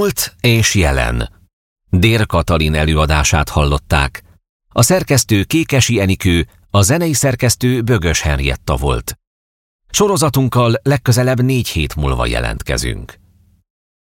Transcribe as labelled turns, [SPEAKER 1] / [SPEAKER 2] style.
[SPEAKER 1] Múlt és jelen. Dér Katalin előadását hallották. A szerkesztő Kékesi Enikő, a zenei szerkesztő Bögös Henrietta volt. Sorozatunkkal legközelebb 4 hét múlva jelentkezünk.